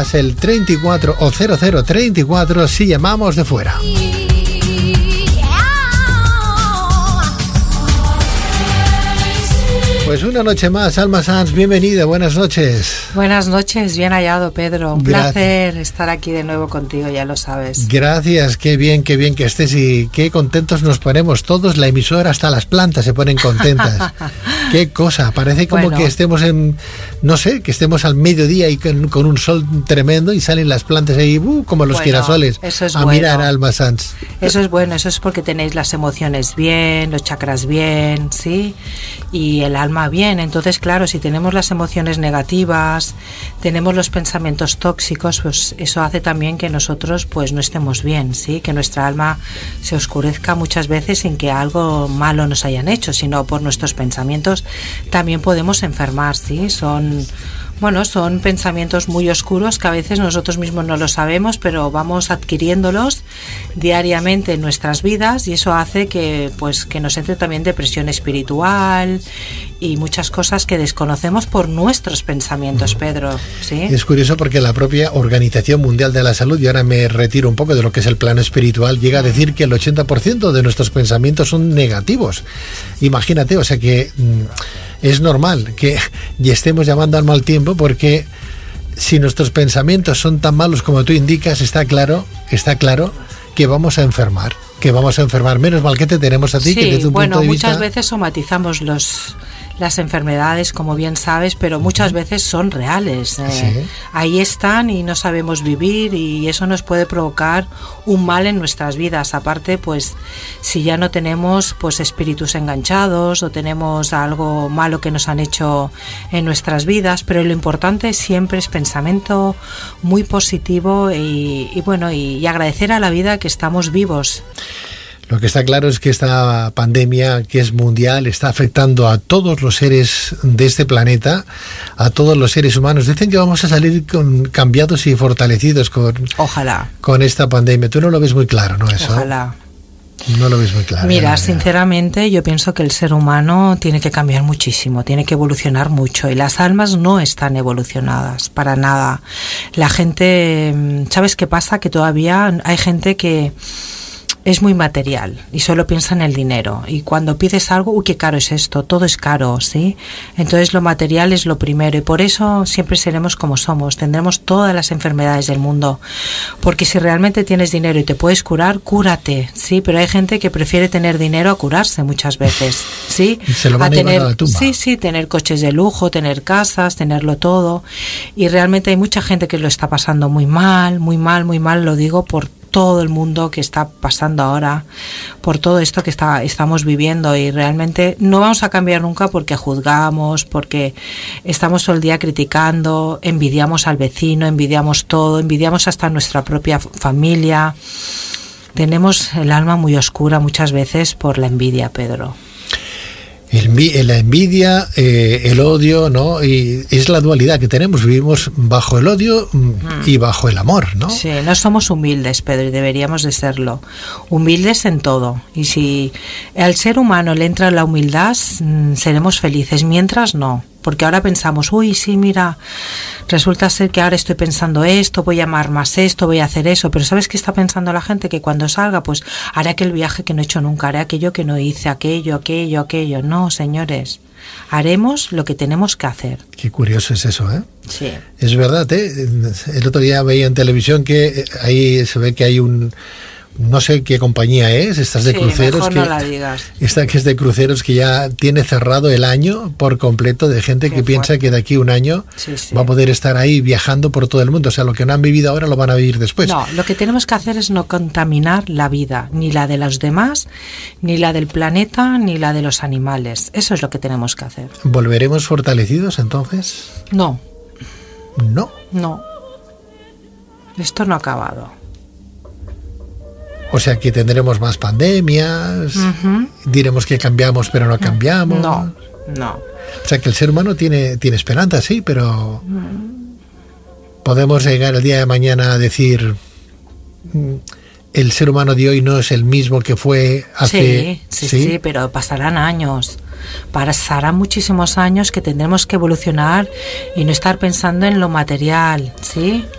más el 34 o 0034 si llamamos de fuera. Pues una noche más, Alma Sanz, bienvenida, buenas noches. Buenas noches, bien hallado, Pedro. Un placer estar aquí de nuevo contigo, ya lo sabes. Gracias, qué bien que estés y qué contentos nos ponemos todos. La emisora, hasta las plantas se ponen contentas. Qué cosa, parece como que estemos no sé, que estemos al mediodía y con un sol tremendo y salen las plantas ahí como los girasoles a mirar a Alma Sanz. Eso es bueno, eso es porque tenéis las emociones bien, los chakras bien, ¿sí? Y el alma bien. Entonces, claro, si tenemos las emociones negativas, tenemos los pensamientos tóxicos, pues eso hace también que nosotros pues no estemos bien, ¿sí? Que nuestra alma se oscurezca muchas veces sin que algo malo nos hayan hecho, sino por nuestros pensamientos también podemos enfermar, ¿sí? Son pensamientos muy oscuros que a veces nosotros mismos no lo sabemos, pero vamos adquiriéndolos diariamente en nuestras vidas y eso hace que nos entre también depresión espiritual y muchas cosas que desconocemos por nuestros pensamientos, Pedro, ¿sí? Es curioso porque la propia Organización Mundial de la Salud, y ahora me retiro un poco de lo que es el plano espiritual, llega a decir que el 80% de nuestros pensamientos son negativos. Imagínate, o sea que es normal que estemos llamando al mal tiempo, porque si nuestros pensamientos son tan malos como tú indicas, está claro que vamos a enfermar. Menos mal que te tenemos a ti, que desde un punto de vista... muchas veces somatizamos las enfermedades, como bien sabes, pero muchas veces son reales. Sí. Ahí están y no sabemos vivir y eso nos puede provocar un mal en nuestras vidas. Aparte, pues si ya no tenemos pues espíritus enganchados o tenemos algo malo que nos han hecho en nuestras vidas, pero lo importante siempre es pensamiento muy positivo y agradecer a la vida que estamos vivos. Lo que está claro es que esta pandemia, que es mundial, está afectando a todos los seres de este planeta, a todos los seres humanos. Dicen que vamos a salir cambiados y fortalecidos Ojalá. Con esta pandemia. Tú no lo ves muy claro, ¿no? Eso. Ojalá. No lo ves muy claro. Mira, sinceramente yo pienso que el ser humano tiene que cambiar muchísimo, tiene que evolucionar mucho y las almas no están evolucionadas para nada. La gente, ¿sabes qué pasa? Que todavía hay gente que es muy material y solo piensa en el dinero y cuando pides algo, uy, qué caro es esto, todo es caro, ¿sí? Entonces lo material es lo primero y por eso siempre seremos como somos, tendremos todas las enfermedades del mundo, porque si realmente tienes dinero y te puedes curar, cúrate, ¿sí? Pero hay gente que prefiere tener dinero a curarse muchas veces, ¿sí? Y se lo van a llevar a la tumba. Sí, tener coches de lujo, tener casas, tenerlo todo y realmente hay mucha gente que lo está pasando muy mal, lo digo por todo el mundo que está pasando ahora, por todo esto que estamos viviendo y realmente no vamos a cambiar nunca porque juzgamos, porque estamos todo el día criticando, envidiamos al vecino, envidiamos todo, envidiamos hasta nuestra propia familia. Tenemos el alma muy oscura muchas veces por la envidia, Pedro. La envidia, el odio, ¿no? Y es la dualidad que tenemos. Vivimos bajo el odio y bajo el amor, ¿no? Sí, no somos humildes, Pedro, y deberíamos de serlo. Humildes en todo. Y si al ser humano le entra la humildad, seremos felices. Mientras no. Porque ahora pensamos, uy, sí, mira, resulta ser que ahora estoy pensando esto, voy a amar más esto, voy a hacer eso, pero ¿sabes qué está pensando la gente? Que cuando salga, pues haré aquel viaje que no he hecho nunca, haré aquello que no hice, aquello. No, señores, haremos lo que tenemos que hacer. Qué curioso es eso, ¿eh? Sí. Es verdad, ¿eh? El otro día veía en televisión que ahí se ve que hay no sé qué compañía es, estas de cruceros. Mejor no la digas. Esta que es de cruceros que ya tiene cerrado el año por completo, de gente que piensa que de aquí a un año va a poder estar ahí viajando por todo el mundo. O sea, lo que no han vivido ahora lo van a vivir después. No, lo que tenemos que hacer es no contaminar la vida, ni la de los demás, ni la del planeta, ni la de los animales. Eso es lo que tenemos que hacer. ¿Volveremos fortalecidos entonces? No. No. Esto no ha acabado. O sea que tendremos más pandemias, diremos que cambiamos pero no cambiamos. No. O sea que el ser humano tiene esperanza, sí, pero podemos llegar el día de mañana a decir el ser humano de hoy no es el mismo que fue hace... Sí, pero pasarán años. Pasarán muchísimos años que tendremos que evolucionar y no estar pensando en lo material, ¿sí?